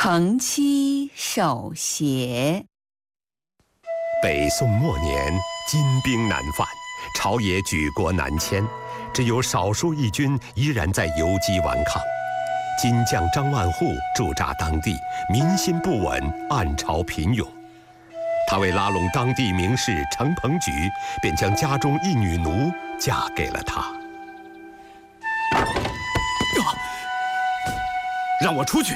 承妻守协。 北宋末年，金兵南犯，朝野举国南迁，只有少数义军依然在游击顽抗。金将张万户驻扎当地，民心不稳，暗潮频涌。他为拉拢当地名士程鹏举，便将家中一女奴嫁给了他。 让我出去！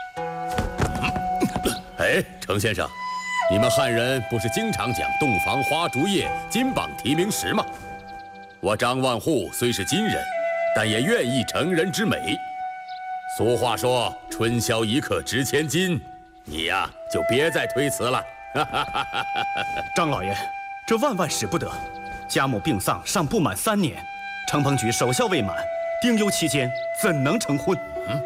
哎，程先生，你们汉人不是经常讲洞房花烛夜，金榜题名时吗？我张万户虽是金人，但也愿意成人之美。俗话说“春宵一刻值千金”，你呀就别再推辞了。 张老爷，这万使不得。家母病丧尚不满3年，程鹏举守孝未满，丁忧期间怎能成婚？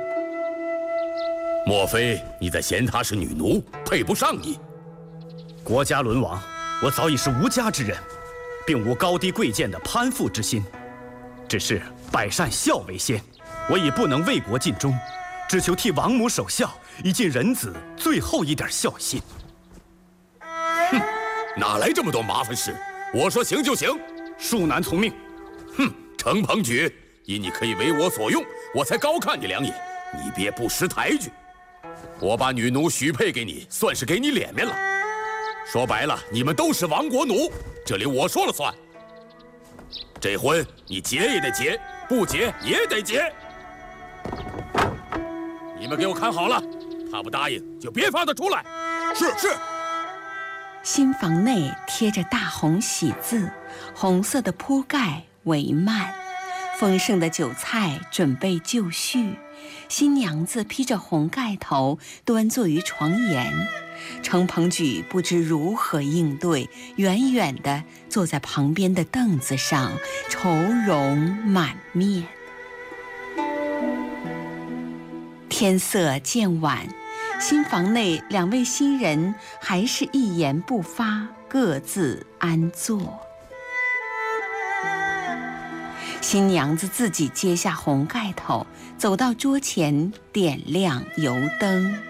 莫非你在嫌她是女奴，配不上你？ 国家沦亡，我早已是无家之人，并无高低贵贱的攀附之心。只是百善孝为先，我已不能为国尽忠，只求替王母守孝，以尽人子最后一点孝心。 哼，哪来这么多麻烦事？我说行就行， 恕难从命。 哼，程鹏举，因你可以为我所用，我才高看你2眼，你别不识抬举。我把女奴许配给你，算是给你脸面了。说白了，你们都是亡国奴，这里我说了算。这婚你结也得结，不结也得结。你们给我看好了，他不答应就别放他出来。 是。 新房内贴着大红喜字，红色的铺盖帷幔，丰盛的酒菜准备就绪。新娘子披着红盖头，端坐于床沿。程鹏举不知如何应对，远远地坐在旁边的凳子上，愁容满面。天色渐晚，新房内2位新人还是一言不发，各自安坐。新娘子自己揭下红盖头，走到桌前，点亮油灯。